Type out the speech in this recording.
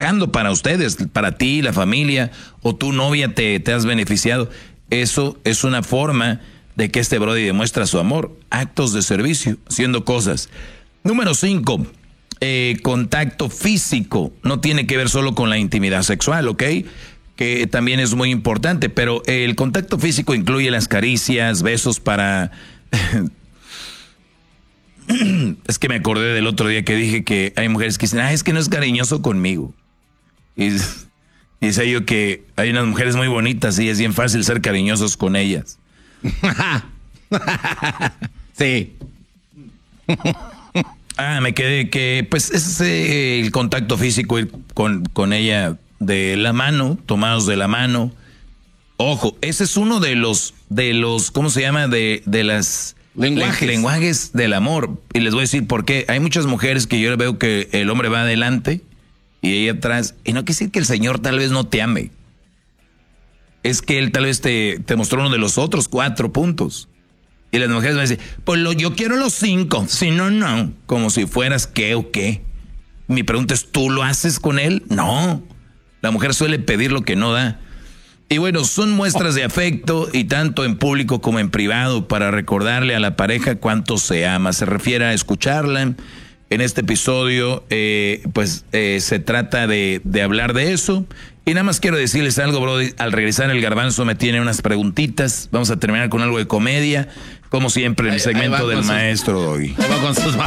trabajando para ustedes, para ti, la familia, o tu novia te has beneficiado. Eso es una forma de que este brody demuestra su amor. Actos de servicio, haciendo cosas. Número 5, contacto físico. No tiene que ver solo con la intimidad sexual, ¿ok? Que también es muy importante, pero el contacto físico incluye las caricias, besos para... Es que me acordé del otro día que dije que hay mujeres que dicen, es que no es cariñoso conmigo. Y decía yo que hay unas mujeres muy bonitas y es bien fácil ser cariñosos con ellas. Sí. Me quedé que, pues, es el contacto físico, ir con ella de la mano, tomados de la mano. Ojo, ese es uno de los, ¿cómo se llama? De las... lenguajes del amor. Y les voy a decir por qué. Hay muchas mujeres que yo veo que el hombre va adelante y ella atrás. Y no quiere decir que el Señor tal vez no te ame. Es que Él tal vez te mostró uno de los otros 4 puntos. Y las mujeres van a decir, pues yo quiero los 5. Si no, no. Como si fueras qué o qué. Mi pregunta es, ¿tú lo haces con él? No. La mujer suele pedir lo que no da. Y bueno, son muestras de afecto y tanto en público como en privado para recordarle a la pareja cuánto se ama. Se refiere a escucharla. En este episodio, se trata de hablar de eso. Y nada más quiero decirles algo, Brody. Al regresar el Garbanzo me tiene unas preguntitas. Vamos a terminar con algo de comedia. Como siempre, en el segmento del maestro hoy. Ahí va con sus